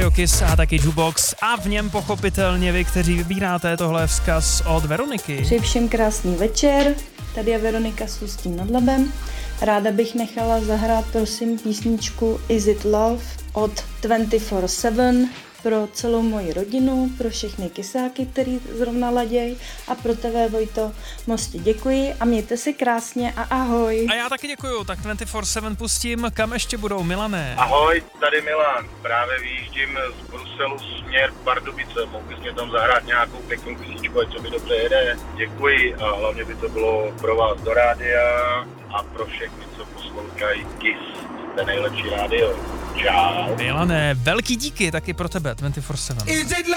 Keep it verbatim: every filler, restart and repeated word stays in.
Radio Kiss a taky Jukebox a v něm pochopitelně vy, kteří vybíráte tohle vzkaz od Veroniky. Přeji všem krásný večer, tady je Veronika s Ústím nad Labem. Ráda bych nechala zahrát prosím písničku Is It Love od dvacet čtyři sedm pro celou moji rodinu, pro všechny kysáky, který zrovna laděj a pro tebe, Vojto, moc ti děkuji a mějte si krásně a ahoj. A já taky děkuju, tak dvacet čtyři sedm pustím, kam ještě budou, Milané? Ahoj, tady Milan, právě vyjíždím z Bruselu směr Pardubice, mohl bys mě tam zahrát nějakou pěknou písničku, ať co mi dobře jede, děkuji a hlavně by to bylo pro vás do rádia a pro všechny, co poslouchají Kiss, to nejlepší rádio. Čau. Milané, velký díky taky pro tebe, dvacet čtyři sedm.